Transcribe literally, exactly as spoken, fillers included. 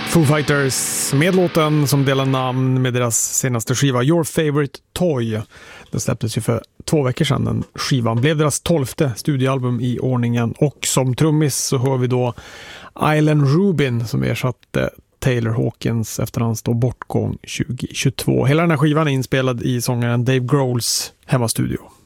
Foo Fighters med låten som delar namn med deras senaste skiva Your Favorite Toy. Det släpptes ju för två veckor sedan. Den skivan blev deras tolfte studioalbum i ordningen, och som trummis så hör vi då Island Rubin som ersatte Taylor Hawkins efter hans då bortgång tjugo tjugotvå. Hela den här skivan är inspelad i sångaren Dave Grohls hemmastudio.